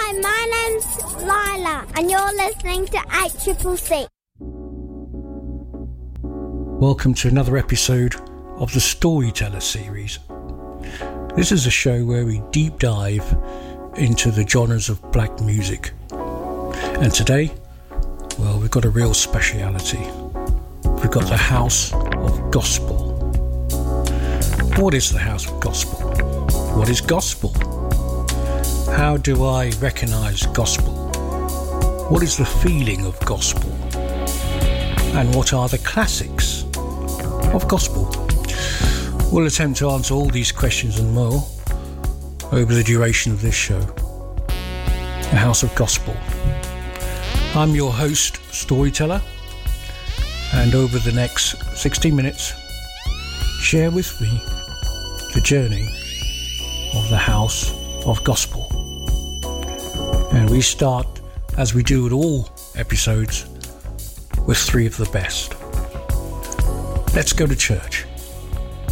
Hi, my name's Lila, and you're listening to 8CCC. Welcome to another episode of the Storyteller series. This is a show where we deep dive into the genres of black music. And today, well, we've got a real speciality. We've got the House of Gospel. What is the House of Gospel? What is gospel? How do I recognise gospel? What is the feeling of gospel? And what are the classics of gospel? We'll attempt to answer all these questions and more over the duration of this show. The House of Gospel. I'm your host, Storyteller, and over the next 60 minutes, share with me the journey of the House of Gospel. And we start, as we do at all episodes, with three of the best. Let's go to church.